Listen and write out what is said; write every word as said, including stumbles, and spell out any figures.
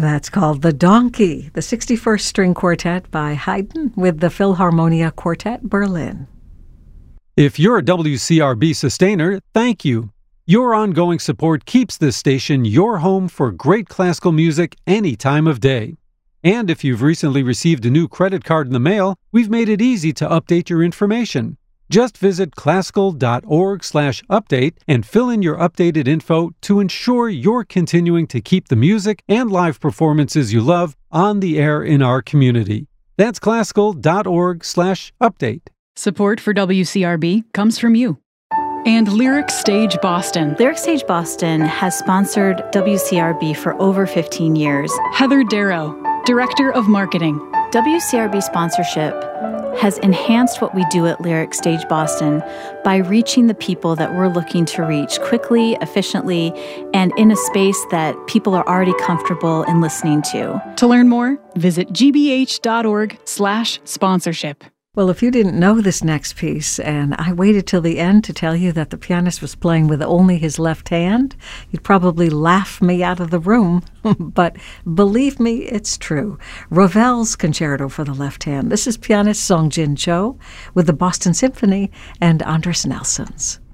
That's called The Donkey, the sixty-first String Quartet by Haydn with the Philharmonia Quartet Berlin. If you're a W C R B sustainer, thank you. Your ongoing support keeps this station your home for great classical music any time of day. And if you've recently received a new credit card in the mail, we've made it easy to update your information. Just visit classical.org slash update and fill in your updated info to ensure you're continuing to keep the music and live performances you love on the air in our community. That's classical.org slash update. Support for W C R B comes from you. And Lyric Stage Boston. Lyric Stage Boston has sponsored W C R B for over fifteen years. Heather Darrow, Director of Marketing. W C R B sponsorship has enhanced what we do at Lyric Stage Boston by reaching the people that we're looking to reach quickly, efficiently, and in a space that people are already comfortable in listening to. To learn more, visit gbh.org slash sponsorship. Well, if you didn't know this next piece, and I waited till the end to tell you that the pianist was playing with only his left hand, you'd probably laugh me out of the room. But believe me, it's true. Ravel's Concerto for the Left Hand. This is pianist Song Jin Cho with the Boston Symphony and Andres Nelson's.